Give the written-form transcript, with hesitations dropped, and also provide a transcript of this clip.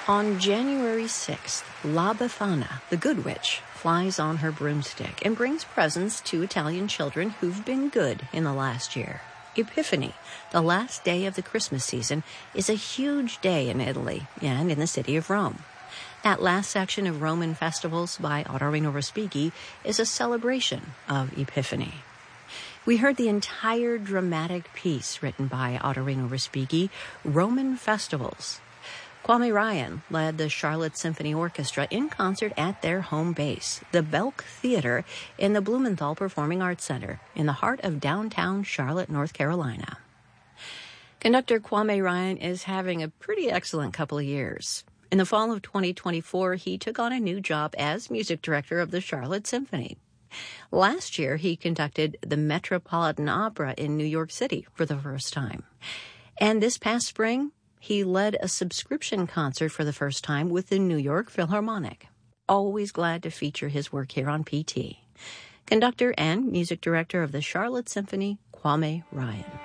On January 6th, La Befana, the Good Witch, flies on her broomstick and brings presents to Italian children who've been good in the last year. Epiphany, the last day of the Christmas season, is a huge day in Italy and in the city of Rome. That last section of Roman festivals by Ottorino Respighi is a celebration of Epiphany. We heard the entire dramatic piece written by Ottorino Respighi, Roman Festivals. Kwame Ryan led the Charlotte Symphony Orchestra in concert at their home base, the Belk Theater in the Blumenthal Performing Arts Center in the heart of downtown Charlotte, North Carolina. Conductor Kwame Ryan is having a pretty excellent couple of years. In the fall of 2024, he took on a new job as music director of the Charlotte Symphony. Last year, he conducted the Metropolitan Opera in New York City for the first time. And this past spring, he led a subscription concert for the first time with the New York Philharmonic. Always glad to feature his work here on PT. Conductor and music director of the Charlotte Symphony, Kwame Ryan.